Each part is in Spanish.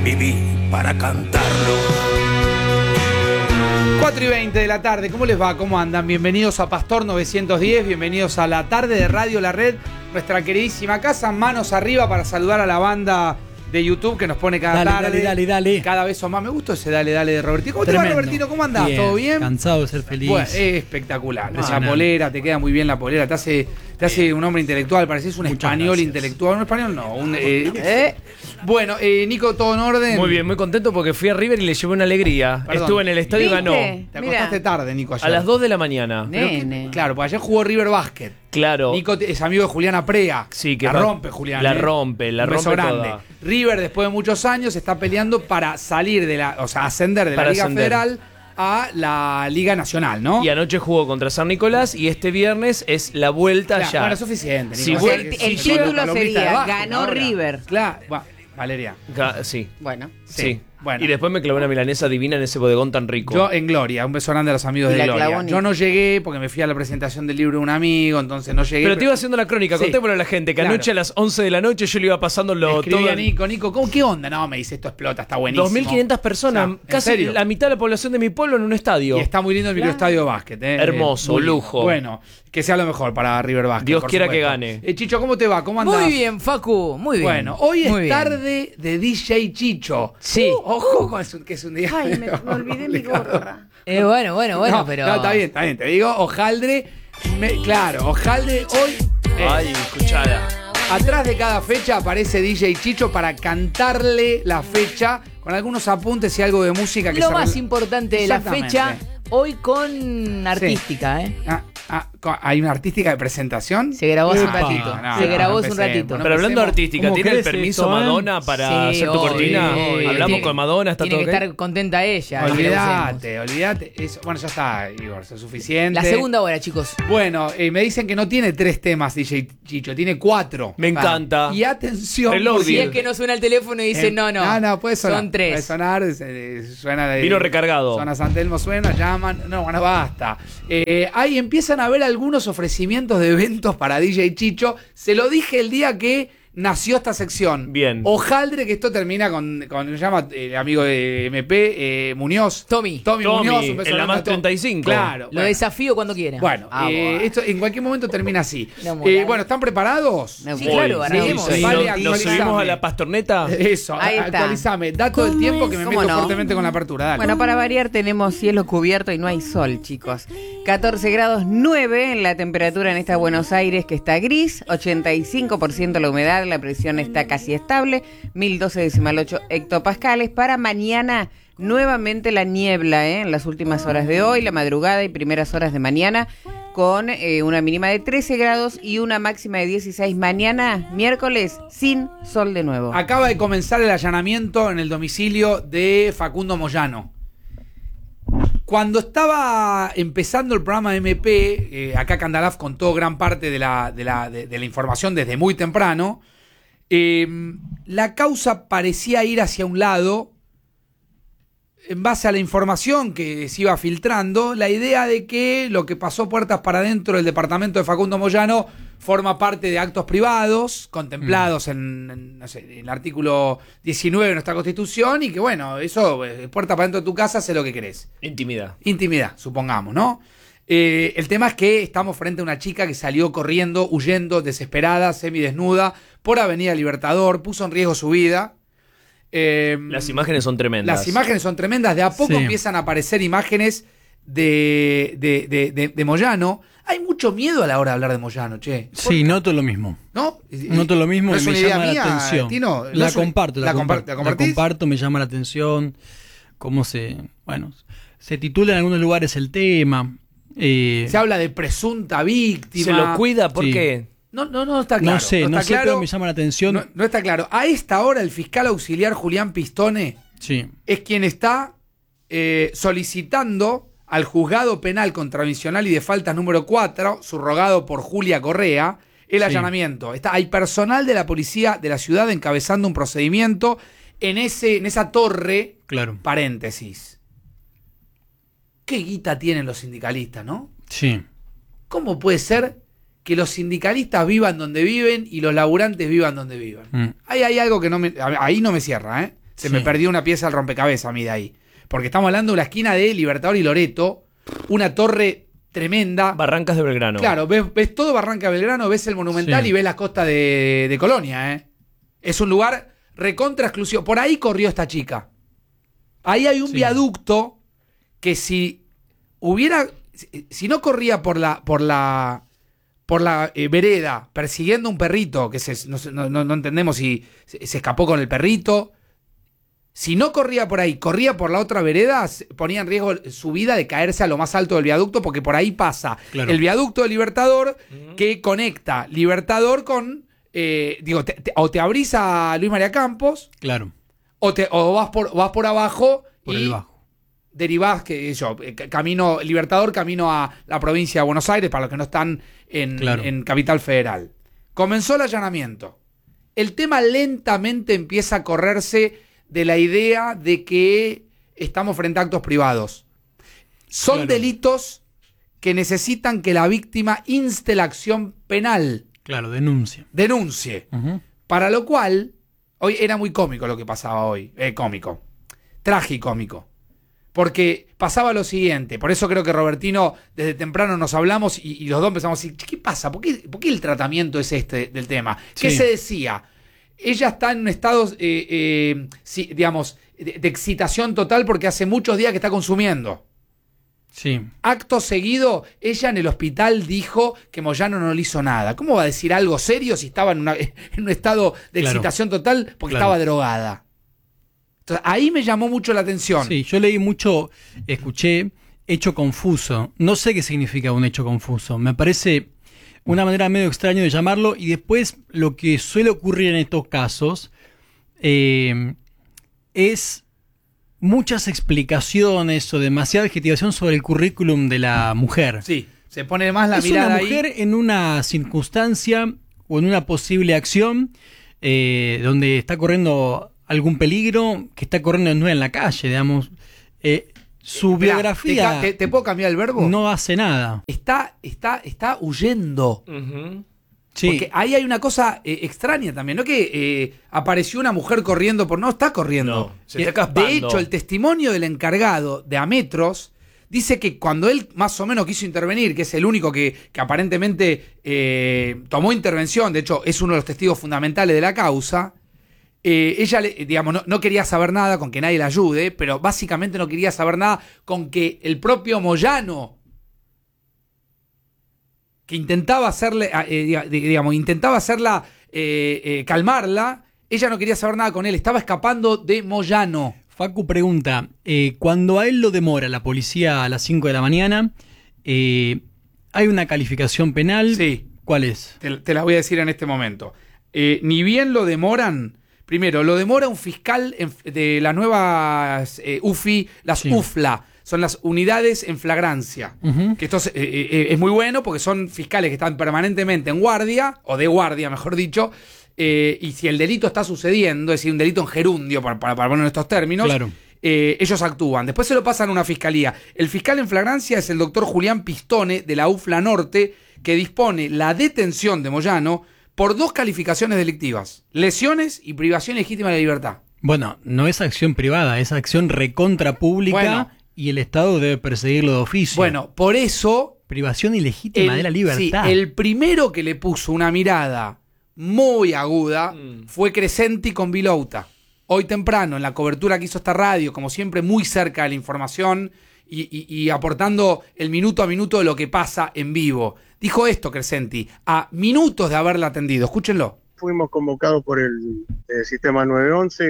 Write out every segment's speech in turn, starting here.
Viví para cantarlo. 4:20 de la tarde, ¿cómo les va? ¿Cómo andan? Bienvenidos a Pastor 910, bienvenidos a la tarde de Radio La Red, nuestra queridísima casa. Manos arriba para saludar a la banda de YouTube que nos pone cada tarde. Dale. Cada vez son más. Me gustó ese dale de Robertino. ¿Cómo te va, Robertino? ¿Cómo andás? Bien, ¿Todo bien? Cansado de ser feliz. Bueno, es espectacular. Esa polera, te queda muy bien la polera. Te hace un hombre intelectual, pareces un español intelectual. Un español no. Bueno, Nico, ¿todo en orden? Muy bien, muy contento porque fui a River y le llevé una alegría. Perdón. Estuve en el estadio y ganó. Te acostaste tarde, Nico, ayer. A las 2 de la mañana. Nene. Claro, porque ayer jugó River Basket. Claro. Nico es amigo de Juliana Prea. Sí, que la rompe, Juliana. La rompe Un beso grande. toda. River, después de muchos años, está peleando para salir ascender de la Liga Federal a la Liga Nacional, ¿no? Y anoche jugó contra San Nicolás y este viernes es la vuelta Claro, ya. bueno, es suficiente, Sí, Nico. bueno, el título sería ganó River. Claro, Valeria. Sí. Bueno. Sí. Bueno. Y después me clavó una milanesa divina en ese bodegón tan rico. Yo en Gloria, un beso grande a los amigos Y de la Gloria. clavó Yo no llegué porque me fui a la presentación del libro de un amigo, entonces no llegué. Pero te iba haciendo la crónica, Sí. contémosle a la gente que Claro. anoche a las 11 de la noche yo le iba pasando Escribí todo. a Nico, ¿qué onda? No, me dice, esto explota, está buenísimo. 2.500 personas, O sea, ¿en casi serio? la mitad de la población de mi pueblo en un estadio. Y está muy lindo el microestadio de básquet. Hermoso, Muy lindo. lujo. Bueno, que sea lo mejor para River Basket. Dios por quiera supuesto. que gane. Chicho, ¿cómo te va? ¿Cómo andás? Muy bien, Facu, muy bien. Bueno, hoy Muy es bien. tarde de DJ Chicho. Sí. Ojo, que es un día. Ay, me olvidé mi gorra. Bueno, No, pero. no, está bien. Te digo, Hojaldre. Claro, Hojaldre hoy. Ay, escuchala. Atrás de cada fecha aparece DJ Chicho para cantarle la fecha con algunos apuntes y algo de música que Lo se más importante de la Exactamente. fecha, hoy con artística, ¿eh? ¿Hay una artística de presentación? Se grabó hace un Epa. ratito. No, Se grabó no hace un empecemos, ratito. no Pero hablando de empecemos. artística, ¿Cómo ¿tiene el crece permiso esto, Madonna para Sí, hacer tu obvio, cortina? obvio. Hablamos Tiene- con Madonna, está Tiene todo que ok. estar contenta ella. que la usemos. Olvídate. Bueno, ya está, Igor, eso es suficiente. La segunda hora, chicos. Bueno, me dicen que no tiene 3 temas DJ Chicho, tiene 4. Me encanta. Y atención, Reloading. porque- Si es que no suena el teléfono y dice, no, puede sonar. son 3. Puede sonar, suena de. Vino recargado. Suena San Telmo, suena, llaman. No, bueno, basta. Ahí empiezan a haber algunos ofrecimientos de eventos para DJ Chicho. Se lo dije el día que nació esta sección. Bien. Hojaldre, que esto termina con se llama el amigo de MP, Muñoz. Tommy. Muñoz, un beso en la grande más a Tom. 35. Claro. Lo desafío cuando quiera. Bueno, Vamos. esto en cualquier momento termina así. No, moral. Bueno, ¿están preparados? No, Sí, voy. claro, Sí, arranquemos. sí, Vale, nos actualizame. subimos a la pastorneta. Eso, Ahí está. actualizame. Dato del tiempo que me ¿Cómo meto no? fuertemente con la apertura. Dale. Bueno, para variar tenemos cielo cubierto y no hay sol, chicos. 14 grados 9 en la temperatura en esta Buenos Aires, que está gris, 85% la humedad, la presión está casi estable, 1012,8 hectopascales. Para mañana, nuevamente la niebla, en las últimas horas de hoy, la madrugada y primeras horas de mañana, con una mínima de 13 grados y una máxima de 16. Mañana, miércoles, sin sol de nuevo. Acaba de comenzar el allanamiento en el domicilio de Facundo Moyano. Cuando estaba empezando el programa MP, acá Candalaf contó gran parte de la información desde muy temprano, la causa parecía ir hacia un lado, en base a la información que se iba filtrando, la idea de que lo que pasó puertas para adentro del departamento de Facundo Moyano forma parte de actos privados contemplados en el artículo 19 de nuestra Constitución, y que bueno, eso, puertas para adentro de tu casa, sé lo que querés. Intimidad. Intimidad, supongamos, ¿no? El tema es que estamos frente a una chica que salió corriendo, huyendo, desesperada, semidesnuda, por Avenida Libertador, puso en riesgo su vida. Las imágenes son tremendas. Las imágenes son tremendas. De a poco Sí. empiezan a aparecer imágenes de Moyano. Hay mucho miedo a la hora de hablar de Moyano, che. Sí, noto lo mismo. ¿No? Noto lo mismo ¿No y es me una idea llama la mía, atención. Tino? ¿No La es una- comparto, ¿La la comparto. la La compartís? comparto, me llama la atención. Cómo se titula en algunos lugares el tema. Se habla de presunta víctima. ¿Se lo cuida? ¿Por Sí. qué? No está claro. no sé, está claro. pero me llama la atención. No está claro. A esta hora el fiscal auxiliar Julián Pistone Sí. es quien está solicitando al juzgado penal contravencional y de faltas número 4, subrogado por Julia Correa, el Sí. allanamiento. Hay personal de la policía de la ciudad encabezando un procedimiento en esa torre, Claro. paréntesis. ¿Qué guita tienen los sindicalistas, no? Sí. ¿Cómo puede ser que los sindicalistas vivan donde viven y los laburantes vivan donde vivan? Mm. Ahí hay algo que ahí no me cierra, ¿eh? Se me perdió una pieza del rompecabezas a mí de ahí. Porque estamos hablando de la esquina de Libertador y Loreto, una torre tremenda. Barrancas de Belgrano. Claro, ves todo Barranca Belgrano, ves el Monumental y ves la costa de Colonia, ¿eh? Es un lugar recontra exclusivo. Por ahí corrió esta chica. Ahí hay un viaducto que si no corría por la vereda persiguiendo un perrito, que no entendemos si se escapó con el perrito. Si no corría por ahí, corría por la otra vereda, ponía en riesgo su vida de caerse a lo más alto del viaducto, porque por ahí pasa el viaducto de Libertador que conecta Libertador con... o te abrís a Luis María Campos, claro, o vas por abajo por y el bajo. derivás, camino Libertador, camino a la provincia de Buenos Aires, para los que no están en Capital Federal. Comenzó el allanamiento. El tema lentamente empieza a correrse de la idea de que estamos frente a actos privados. Son delitos que necesitan que la víctima inste la acción penal. Claro, denuncie. Para lo cual, hoy era muy cómico lo que pasaba hoy. Tragicómico. Porque pasaba lo siguiente. Por eso creo que Robertino, desde temprano nos hablamos y los dos empezamos a decir, ¿qué pasa? ¿Por qué el tratamiento es este del tema? ¿Qué se decía? Ella está en un estado, digamos, de excitación total porque hace muchos días que está consumiendo. Sí. Acto seguido, ella en el hospital dijo que Moyano no le hizo nada. ¿Cómo va a decir algo serio si estaba en un estado de excitación total porque estaba drogada? Entonces, ahí me llamó mucho la atención. Sí, yo leí mucho, escuché hecho confuso. No sé qué significa un hecho confuso. Me parece una manera medio extraña de llamarlo. Y después lo que suele ocurrir en estos casos es muchas explicaciones o demasiada adjetivación sobre el currículum de la mujer. Sí, se pone más la mirada ahí. Es una mujer en una circunstancia o en una posible acción donde está corriendo algún peligro, que está corriendo desnuda en la calle, digamos. Su biografía... ¿Te puedo cambiar el verbo? No hace nada. Está huyendo. Sí. Porque ahí hay una cosa extraña también, ¿no? Que apareció una mujer corriendo no está corriendo. No, se está escapando. De hecho, el testimonio del encargado de Ametros dice que cuando él más o menos quiso intervenir, que es el único que aparentemente tomó intervención, de hecho es uno de los testigos fundamentales de la causa, ella, digamos, no quería saber nada con que nadie la ayude, pero básicamente no quería saber nada con que el propio Moyano, que intentaba hacerle, calmarla, ella no quería saber nada con él, estaba escapando de Moyano. Facu pregunta, cuando a él lo demora la policía a las 5 de la mañana, ¿hay una calificación penal? Sí. ¿Cuál es? Te la voy a decir en este momento. Ni bien lo demoran, primero, lo demora un fiscal de las nuevas UFI, las UFLA, son las unidades en flagrancia. Que esto es muy bueno porque son fiscales que están permanentemente en guardia, o de guardia, mejor dicho, y si el delito está sucediendo, es decir, un delito en gerundio, para poner en estos términos, claro, ellos actúan. Después se lo pasan a una fiscalía. El fiscal en flagrancia es el doctor Julián Pistone, de la UFLA Norte, que dispone la detención de Moyano por 2 calificaciones delictivas: lesiones y privación legítima de la libertad. Bueno, no es acción privada, es acción recontra pública. Bueno, y el Estado debe perseguirlo de oficio. Bueno, por eso... Privación ilegítima de la libertad. Sí, el primero que le puso una mirada muy aguda fue Crescenti con Vilouta. Hoy temprano, en la cobertura que hizo esta radio, como siempre, muy cerca de la información y aportando el minuto a minuto de lo que pasa en vivo. Dijo esto Crescenti, a minutos de haberla atendido. Escúchenlo. Fuimos convocados por el sistema 911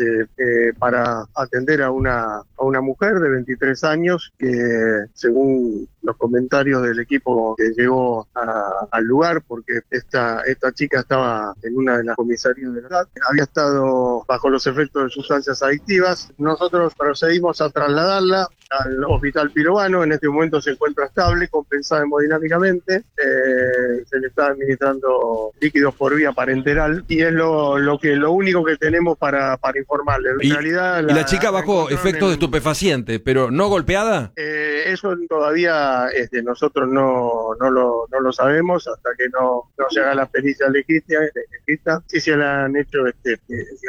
para atender a una mujer de 23 años que, según los comentarios del equipo que llegó al lugar, porque esta chica estaba en una de las comisarías de la ciudad, había estado bajo los efectos de sustancias adictivas. Nosotros procedimos a trasladarla al hospital Pirovano. En este momento se encuentra estable, compensada hemodinámicamente, se le está administrando líquidos por vía parenteral y es lo único que tenemos para informarle. En realidad, la chica bajo efectos de estupefaciente, pero no golpeada. Eso todavía nosotros no lo sabemos hasta que no se haga la pericia legítima. Sí se le han hecho digamos,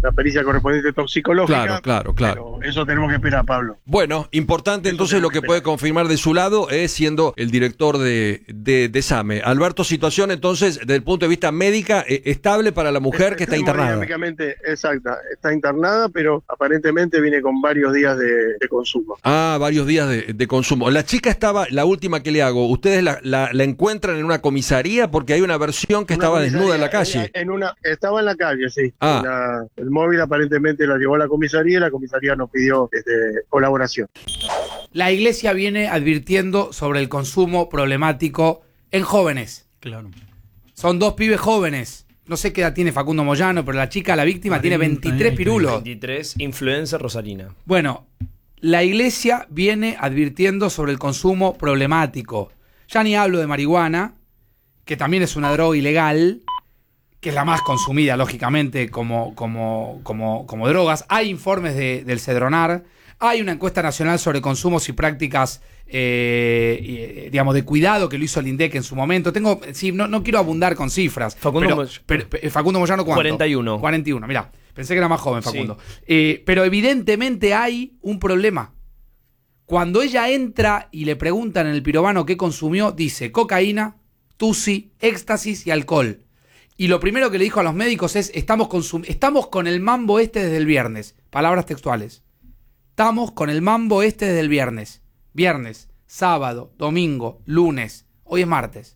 la pericia correspondiente toxicológica. Claro. Pero eso tenemos que esperar, Pablo. Bueno, importante entonces lo que puede confirmar de su lado es siendo el director de SAME. Alberto, situación entonces, desde el punto de vista médica, estable para la mujer que está internada. Dinámicamente, exacta, está internada, pero aparentemente viene con varios días de consumo. Ah, varios días de consumo. La chica estaba, la última que le hago, ¿ustedes la encuentran en una comisaría? Porque hay una versión que estaba desnuda en la calle. Estaba en la calle, sí. Ah. El móvil aparentemente la llevó a la comisaría y la comisaría nos pidió colaboración. La iglesia viene advirtiendo sobre el consumo problemático en jóvenes. Claro. Son 2 pibes jóvenes. No sé qué edad tiene Facundo Moyano, pero la chica, la víctima, tiene 23 pirulos. 23, influencer rosarina. Bueno, la iglesia viene advirtiendo sobre el consumo problemático. Ya ni hablo de marihuana, que también es una droga ilegal, que es la más consumida, lógicamente, como drogas. Hay informes del Cedronar, hay una encuesta nacional sobre consumos y prácticas, digamos, de cuidado que lo hizo el INDEC en su momento. No quiero abundar con cifras. Facundo Moyano, ¿cuánto? 41. 41, mirá, pensé que era más joven Facundo. Sí. Pero evidentemente hay un problema. Cuando ella entra y le preguntan en el pirobano qué consumió, dice cocaína, tusi, éxtasis y alcohol. Y lo primero que le dijo a los médicos es, estamos con el mambo desde el viernes. Palabras textuales. Estamos con el mambo desde el viernes. Viernes, sábado, domingo, lunes. Hoy es martes.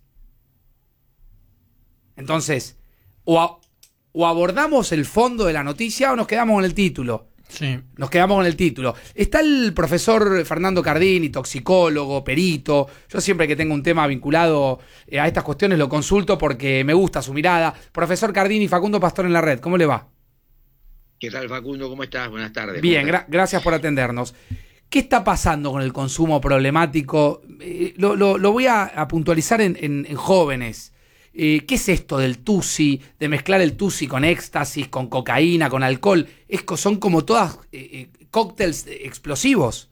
Entonces, o abordamos el fondo de la noticia o nos quedamos en el título. Sí. Nos quedamos con el título. Está el profesor Fernando Cardini, toxicólogo, perito. Yo siempre que tengo un tema vinculado a estas cuestiones lo consulto porque me gusta su mirada. Profesor Cardini, Facundo Pastor en la red, ¿cómo le va? ¿Qué tal, Facundo? ¿Cómo estás? Buenas tardes. Bien, gracias por atendernos. ¿Qué está pasando con el consumo problemático? Lo voy a puntualizar en jóvenes. ¿Qué es esto del tusi, de mezclar el tusi con éxtasis, con cocaína, con alcohol? Son como todas cócteles explosivos.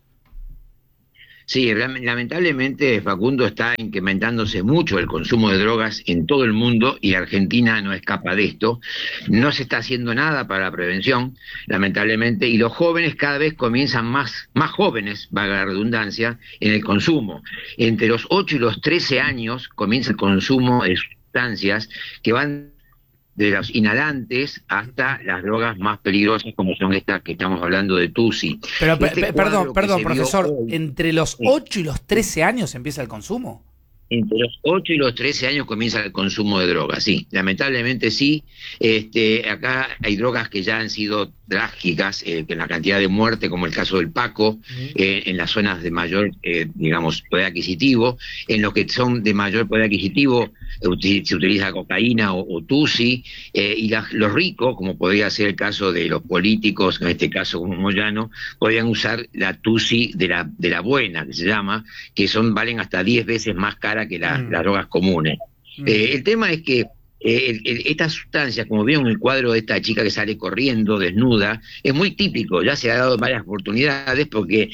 Sí, lamentablemente, Facundo, está incrementándose mucho el consumo de drogas en todo el mundo y Argentina no escapa de esto. No se está haciendo nada para la prevención, lamentablemente, y los jóvenes cada vez comienzan más jóvenes, valga la redundancia, en el consumo. Entre los 8 y los 13 años comienza el consumo de sustancias que van de los inhalantes hasta las drogas más peligrosas como son estas que estamos hablando de tusi. Pero perdón, profesor, ¿entre los 8 y los 13 años empieza el consumo? Entre los 8 y los 13 años comienza el consumo de drogas, sí, lamentablemente sí. Acá hay drogas que ya han sido trágicas, en la cantidad de muerte, como el caso del Paco, en las zonas de mayor, poder adquisitivo. En los que son de mayor poder adquisitivo se utiliza cocaína o tusi, y los ricos, como podría ser el caso de los políticos, en este caso como Moyano, podrían usar la tusi de la buena, que se llama, que valen hasta 10 veces más cara que las drogas comunes. El tema es que estas sustancias, como vieron en el cuadro de esta chica que sale corriendo desnuda, es muy típico, ya se ha dado varias oportunidades porque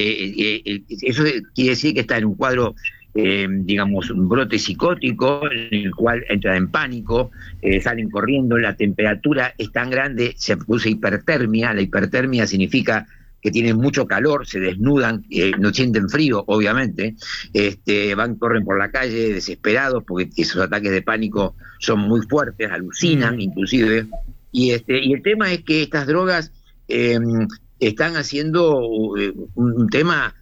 eso quiere decir que está en un cuadro, un brote psicótico en el cual entran en pánico, salen corriendo, la temperatura es tan grande, se produce hipertermia. La hipertermia significa que tienen mucho calor, se desnudan, no sienten frío, obviamente, corren por la calle desesperados porque esos ataques de pánico son muy fuertes, alucinan inclusive, y el tema es que estas drogas están haciendo un tema,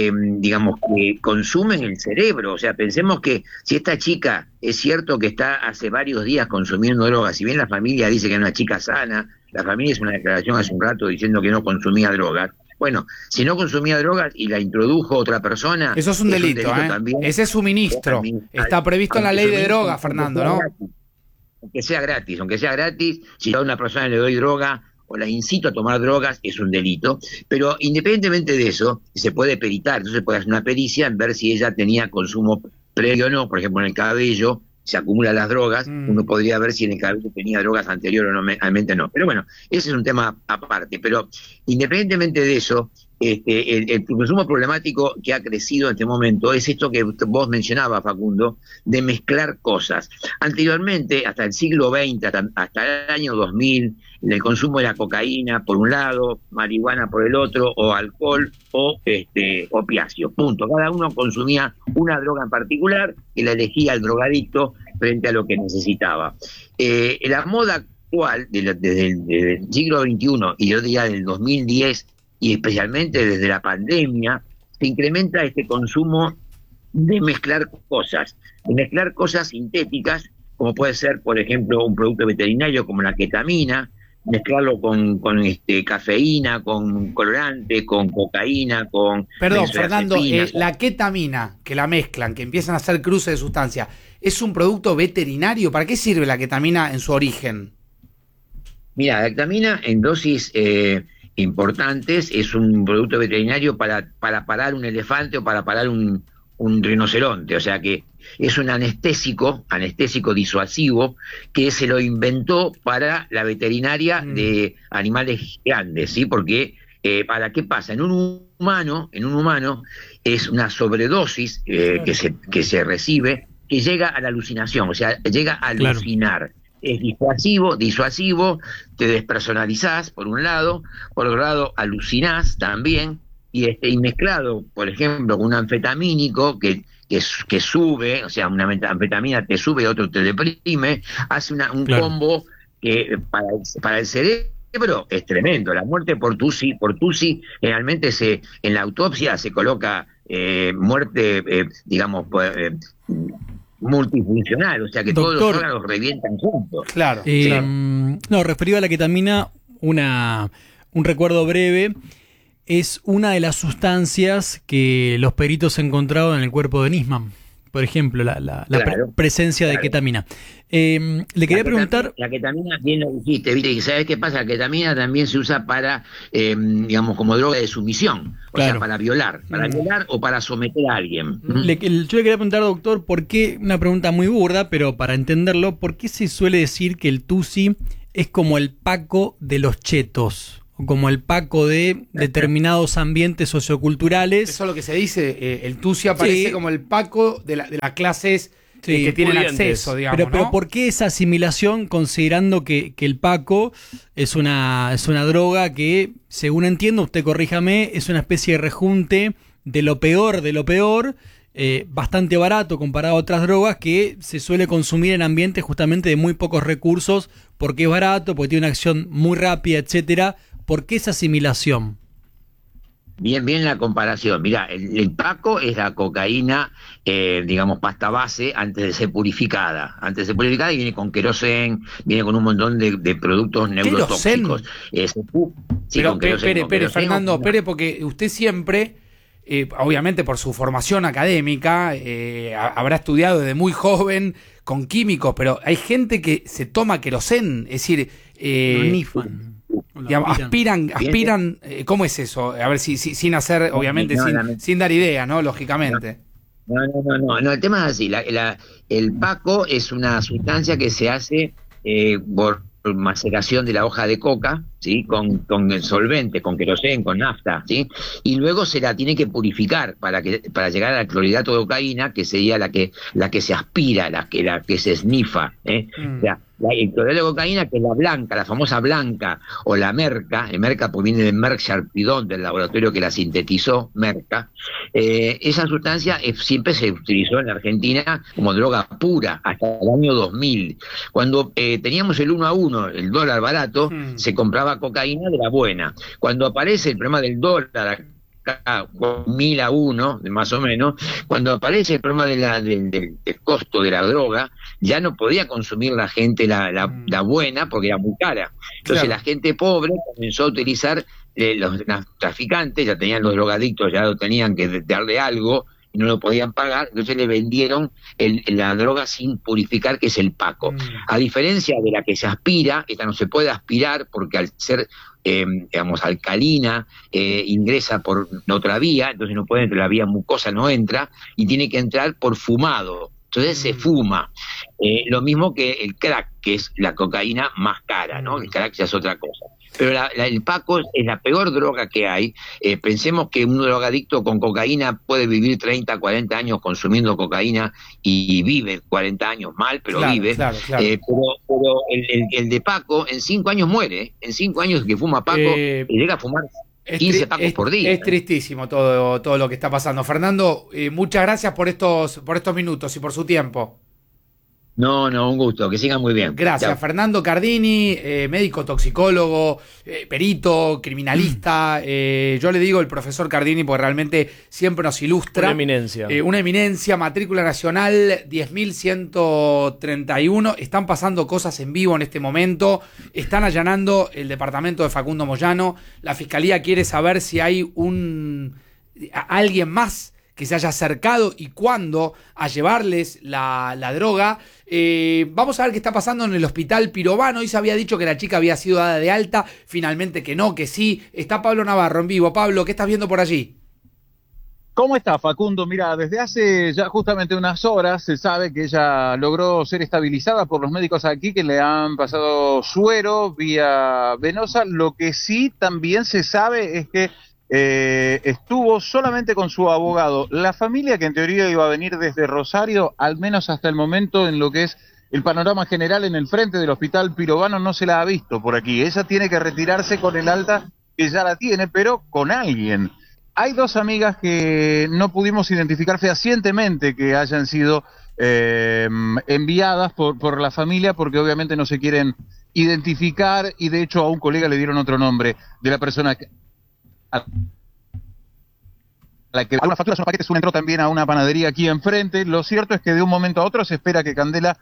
que consumen el cerebro. O sea, pensemos que si esta chica es cierto que está hace varios días consumiendo drogas, si bien la familia dice que es una chica sana, la familia hizo una declaración hace un rato diciendo que no consumía drogas. Bueno, si no consumía drogas y la introdujo otra persona... Eso es un delito, también. Ese es suministro. Está previsto en la ley de drogas, Fernando, ¿no? Aunque sea gratis, si a una persona le doy droga o la incito a tomar drogas, es un delito. Pero independientemente de eso, se puede peritar. Entonces se puede hacer una pericia en ver si ella tenía consumo previo o no. Por ejemplo, en el cabello se acumulan las drogas, uno podría ver si en el cabello tenía drogas anteriores o no, realmente no. Pero bueno, ese es un tema aparte. Pero independientemente de eso, el consumo problemático que ha crecido en este momento es esto que vos mencionabas, Facundo, de mezclar cosas. Anteriormente, hasta el siglo XX, hasta el año 2000, el consumo era cocaína por un lado, marihuana por el otro, o alcohol o opiáceo, punto. Cada uno consumía una droga en particular y la elegía el drogadicto frente a lo que necesitaba. La moda actual, desde el siglo XXI y yo diría del 2010, y especialmente desde la pandemia, se incrementa este consumo de mezclar cosas sintéticas, como puede ser, por ejemplo, un producto veterinario como la ketamina, mezclarlo con cafeína, con colorante, con cocaína, con... Perdón, Fernando, la ketamina, que la mezclan, que empiezan a hacer cruces de sustancia, ¿es un producto veterinario? ¿Para qué sirve la ketamina en su origen? Mira, la ketamina en dosis importantes es un producto veterinario para parar un elefante o para parar un rinoceronte, o sea que es un anestésico disuasivo que se lo inventó para la veterinaria de animales grandes, ¿sí? Porque ¿para qué pasa? En un humano es una sobredosis que se recibe, que llega a la alucinación, o sea, llega a alucinar. Claro. Es disuasivo, te despersonalizás por un lado, por otro lado alucinás también, y mezclado, por ejemplo, con un anfetamínico que sube, o sea, una anfetamina te sube, otro te deprime, hace un combo que para el cerebro es tremendo. La muerte por TUSI generalmente en la autopsia se coloca muerte, multifuncional, o sea que todos los órganos revientan juntos. Claro. No, referido a la ketamina, un recuerdo breve. Es una de las sustancias que los peritos encontraron en el cuerpo de Nisman. Por ejemplo, la presencia de ketamina. Le quería preguntar... La ketamina, bien lo dijiste, ¿viste? ¿Sabes qué pasa? La ketamina también se usa para, como droga de sumisión. O sea, para violar o para someter a alguien. Yo le quería preguntar, doctor, ¿por qué? Una pregunta muy burda, pero para entenderlo, ¿por qué se suele decir que el TUSI es como el Paco de los chetos? Como el Paco de determinados ambientes socioculturales. Eso es lo que se dice, el TUSI aparece como el Paco de las clases que tienen acceso, digamos. Pero ¿por qué esa asimilación, considerando que el Paco es una droga que, según entiendo, usted corríjame, es una especie de rejunte de lo peor, bastante barato comparado a otras drogas que se suele consumir en ambientes justamente de muy pocos recursos, porque es barato, porque tiene una acción muy rápida, etcétera? ¿Por qué esa asimilación? Bien la comparación. Mira, el Paco es la cocaína, pasta base, antes de ser purificada. Y viene con querosén, viene con un montón de productos neurotóxicos. Pero Fernando, porque usted siempre, obviamente por su formación académica, habrá estudiado desde muy joven con químicos, pero hay gente que se toma querosén, es decir... aspiran, ¿cómo es eso? A ver, sin hacer, obviamente, sin dar idea, ¿no? Lógicamente. No, el tema es así, el Paco es una sustancia que se hace por maceración de la hoja de coca, ¿sí? Con el solvente, con querosén, con nafta, ¿sí? Y luego se la tiene que purificar para llegar a la clorhidrato de cocaína, que sería la que se aspira, la que se esnifa, O sea, el clorhidrato de cocaína, que es la blanca, la famosa blanca, o la merca, merca proviene de Merck Sharpidon, del laboratorio que la sintetizó, merca. Esa sustancia siempre se utilizó en la Argentina como droga pura, hasta el año 2000. Cuando teníamos el 1 a 1, el dólar barato, se compraba cocaína de la buena. Cuando aparece el problema del dólar, 1000 a 1, más o menos, cuando aparece el problema del costo de la droga, ya no podía consumir la gente la buena porque era muy cara. Entonces la gente pobre comenzó a utilizar, los traficantes ya tenían los drogadictos, ya lo tenían que darle algo y no lo podían pagar, entonces le vendieron la droga sin purificar, que es el Paco. A diferencia de la que se aspira, esta no se puede aspirar porque al ser alcalina, ingresa por otra vía, entonces no puede entrar, la vía mucosa no entra, y tiene que entrar por fumado. Entonces se fuma. Lo mismo que el crack, que es la cocaína más cara, ¿no? El crack ya es otra cosa. Pero el Paco es la peor droga que hay. Pensemos que un drogadicto con cocaína puede vivir 30, 40 años consumiendo cocaína y vive 40 años mal, pero vive. Claro. Pero el de Paco en 5 años muere. En 5 años que fuma Paco, llega a fumar 15 Pacos por día. Es tristísimo todo lo que está pasando. Fernando, muchas gracias por estos minutos y por su tiempo. No, un gusto, que sigan muy bien. Gracias. Chao. Fernando Cardini, médico toxicólogo, perito, criminalista. Yo le digo el profesor Cardini porque realmente siempre nos ilustra. Una eminencia, matrícula nacional 10.131. Están pasando cosas en vivo en este momento. Están allanando el departamento de Facundo Moyano. La fiscalía quiere saber si hay alguien más que se haya acercado y cuándo a llevarles la droga. Vamos a ver qué está pasando en el hospital Pirovano. Hoy se había dicho que la chica había sido dada de alta, finalmente que no, que sí. Está Pablo Navarro en vivo. Pablo, ¿qué estás viendo por allí? ¿Cómo está, Facundo? Mira, desde hace ya justamente unas horas se sabe que ella logró ser estabilizada por los médicos aquí que le han pasado suero vía venosa. Lo que sí también se sabe es que estuvo solamente con su abogado. La familia, que en teoría iba a venir desde Rosario, al menos hasta el momento en lo que es el panorama general en el frente del hospital Pirovano, no se la ha visto por aquí. Ella tiene que retirarse con el alta que ya la tiene, pero con alguien. Hay 2 amigas que no pudimos identificar fehacientemente que hayan sido enviadas por la familia, porque obviamente no se quieren identificar, y de hecho a un colega le dieron otro nombre de la persona que la que algunas facturas, unos paquetes, entró también a una panadería aquí enfrente. Lo cierto es que de un momento a otro se espera que Candela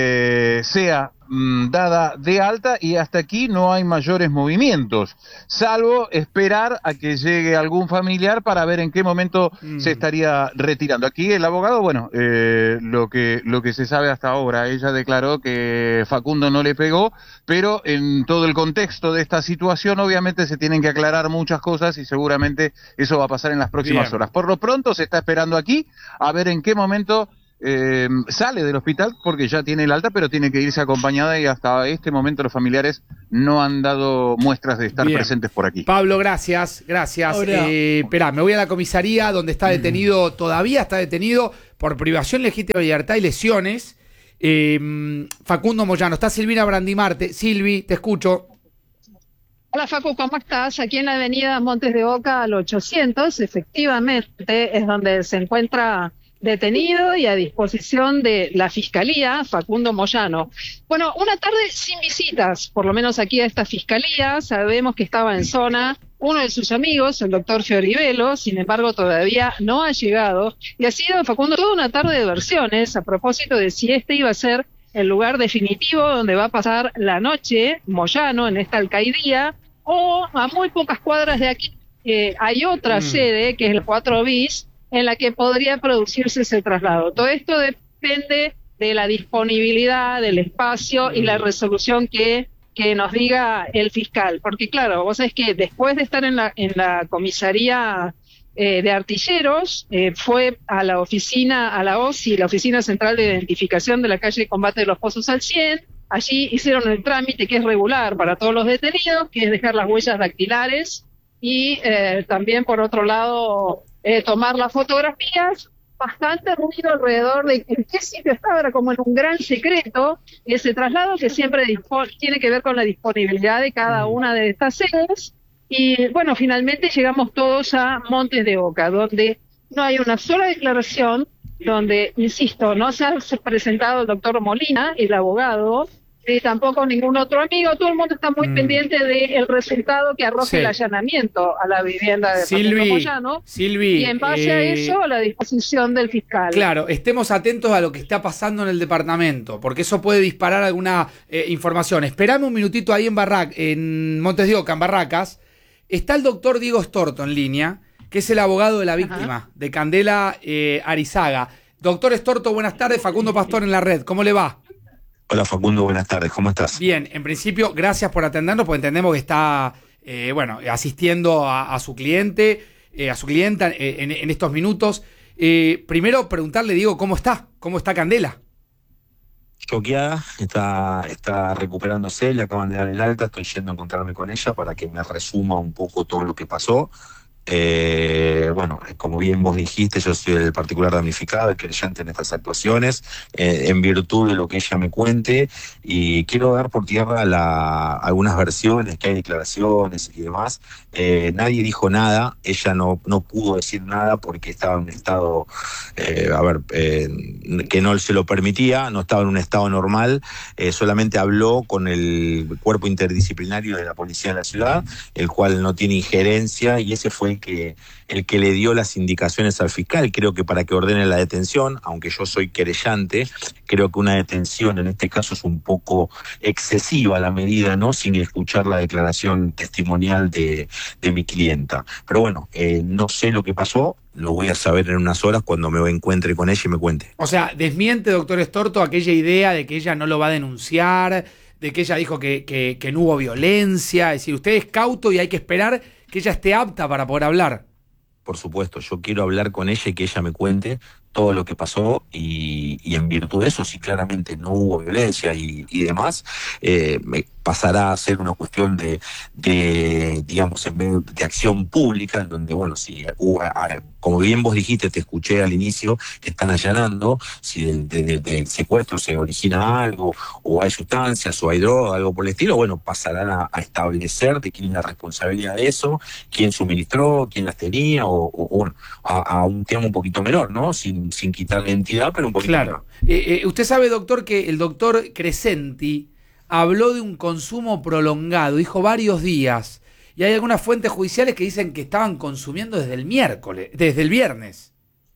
sea dada de alta, y hasta aquí no hay mayores movimientos, salvo esperar a que llegue algún familiar para ver en qué momento se estaría retirando. Aquí el abogado, bueno, lo que se sabe hasta ahora, ella declaró que Facundo no le pegó, pero en todo el contexto de esta situación obviamente se tienen que aclarar muchas cosas y seguramente eso va a pasar en las próximas horas. Por lo pronto se está esperando aquí a ver en qué momento sale del hospital, porque ya tiene el alta, pero tiene que irse acompañada, y hasta este momento los familiares no han dado muestras de estar presentes por aquí. Pablo, gracias. Esperá, me voy a la comisaría donde está detenido, todavía está detenido por privación legítima de libertad y lesiones. Facundo Moyano. Está Silvina Brandimarte. Silvi, te escucho. Hola Facu, ¿cómo estás? Aquí en la avenida Montes de Oca al 800, efectivamente es donde se encuentra detenido y a disposición de la Fiscalía, Facundo Moyano. Bueno, una tarde sin visitas, por lo menos aquí a esta Fiscalía. Sabemos que estaba en zona uno de sus amigos, el doctor Fiorivelo, sin embargo todavía no ha llegado. Y ha sido, Facundo, toda una tarde de versiones a propósito de si este iba a ser el lugar definitivo donde va a pasar la noche Moyano en esta alcaidía, o a muy pocas cuadras de aquí hay otra sede, que es el 4 bis, en la que podría producirse ese traslado. Todo esto depende de la disponibilidad del espacio y la resolución que nos diga el fiscal. Porque claro, vos sabés que después de estar en la comisaría de artilleros, fue a la oficina, a la OSI, la Oficina Central de Identificación de la calle Combate de los Pozos al 100. Allí hicieron el trámite que es regular para todos los detenidos, que es dejar las huellas dactilares y también, por otro lado, tomar las fotografías. Bastante ruido alrededor de en qué sitio estaba, era como en un gran secreto ese traslado, que siempre tiene que ver con la disponibilidad de cada una de estas sedes. Y bueno, finalmente llegamos todos a Montes de Oca, donde no hay una sola declaración, donde, insisto, no se ha presentado el doctor Molina, el abogado, tampoco ningún otro amigo. Todo el mundo está muy pendiente del resultado que arroje el allanamiento a la vivienda de Facundo Moyano. Silvi, y en base a eso, a la disposición del fiscal. Claro, estemos atentos a lo que está pasando en el departamento, porque eso puede disparar alguna información. Esperame un minutito ahí en Montes de Oca, en Barracas. Está el doctor Diego Storto en línea, que es el abogado de la víctima, de Candela Arizaga. Doctor Storto, buenas tardes. Facundo Pastor en la red. ¿Cómo le va? Hola Facundo, buenas tardes, ¿cómo estás? Bien, en principio, gracias por atendernos, porque entendemos que está asistiendo a su cliente, a su clienta en estos minutos. Primero preguntarle, Diego, ¿cómo está Candela? Choqueada, está recuperándose, le acaban de dar el alta, estoy yendo a encontrarme con ella para que me resuma un poco todo lo que pasó. Bueno, como bien vos dijiste, yo soy el particular damnificado, el querellante en estas actuaciones, en virtud de lo que ella me cuente, y quiero dar por tierra algunas versiones, que hay declaraciones y demás. Nadie dijo nada, ella no pudo decir nada porque estaba en un estado, que no se lo permitía, no estaba en un estado normal, solamente habló con el cuerpo interdisciplinario de la policía de la ciudad, el cual no tiene injerencia, y ese fue el que le dio las indicaciones al fiscal, creo que para que ordene la detención, aunque yo soy querellante, creo que una detención en este caso es un poco excesiva la medida, ¿no? Sin escuchar la declaración testimonial de mi clienta. Pero bueno, no sé lo que pasó, lo voy a saber en unas horas cuando me encuentre con ella y me cuente. O sea, desmiente, doctor Estorto, aquella idea de que ella no lo va a denunciar, de que ella dijo que no hubo violencia, es decir, usted es cauto y hay que esperar que ella esté apta para poder hablar. Por supuesto, yo quiero hablar con ella y que ella me cuente todo lo que pasó y en virtud de eso, si claramente no hubo violencia y demás, me pasará a ser una cuestión de digamos, en vez de acción pública, en donde, bueno, si hubo, como bien vos dijiste, te escuché al inicio, que están allanando, si del secuestro se origina algo, o hay sustancias, o hay droga, algo por el estilo, bueno, pasarán a establecer de quién es la responsabilidad de eso, quién suministró, quién las tenía, o bueno, a un tema un poquito menor, ¿no? Sin quitarle entidad, pero un poquito menor. Usted sabe, doctor, que el doctor Crescenti habló de un consumo prolongado, dijo varios días, y hay algunas fuentes judiciales que dicen que estaban consumiendo desde el viernes.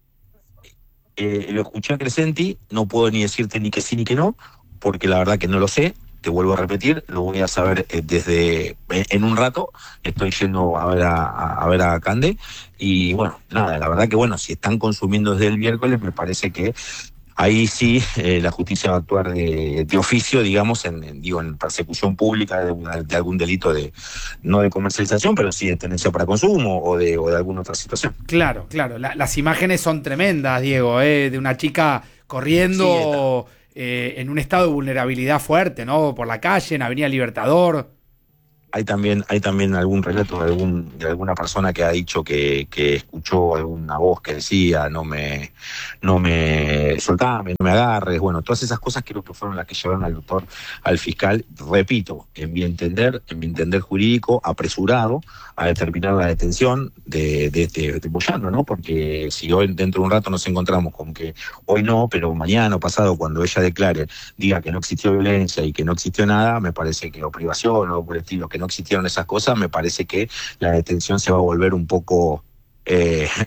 Lo escuché a Crescenti, no puedo ni decirte ni que sí ni que no, porque la verdad que no lo sé, te vuelvo a repetir, lo voy a saber en un rato, estoy yendo a ver a Cande, y bueno, nada, la verdad que bueno, si están consumiendo desde el miércoles, me parece que ahí sí la justicia va a actuar de oficio, digamos, en persecución pública de algún delito no de comercialización, pero sí de tenencia para consumo o de alguna otra situación. Claro, las imágenes son tremendas, Diego, de una chica corriendo en un estado de vulnerabilidad fuerte, ¿no? Por la calle, en Avenida Libertador. Hay también algún relato de alguna persona que ha dicho que escuchó alguna voz que decía no me soltame, no me agarres. Bueno, todas esas cosas creo que fueron las que llevaron al fiscal, repito, en mi entender jurídico, apresurado a determinar la detención de Moyano, ¿no? Porque si hoy dentro de un rato nos encontramos con que hoy no, pero mañana o pasado, cuando ella declare, diga que no existió violencia y que no existió nada, me parece que, o privación o por el estilo, que no existieron esas cosas, me parece que la detención se va a volver un poco